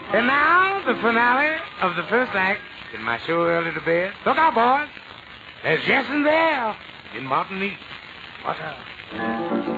And now, the finale of the first act in my show early to bed. Look out, boys. There's Jetson there in Martinique. What up?